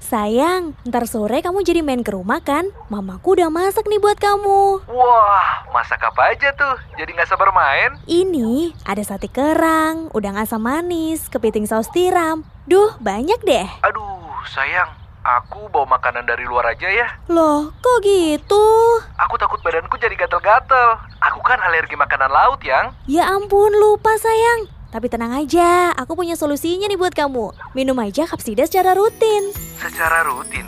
Sayang, ntar sore kamu jadi main ke rumah kan? Mamaku udah masak nih buat kamu. Wah, masak apa aja tuh? Jadi gak sabar main. Ini ada sate kerang, udang asam manis, kepiting saus tiram. Duh, banyak deh. Aduh, sayang. Aku bawa makanan dari luar aja ya. Loh, kok gitu? Aku takut badanku jadi gatel-gatel. Aku kan alergi makanan laut, Yang. Ya ampun, lupa sayang. Tapi tenang aja, aku punya solusinya nih buat kamu. Minum aja Kapsida secara rutin. Secara rutin.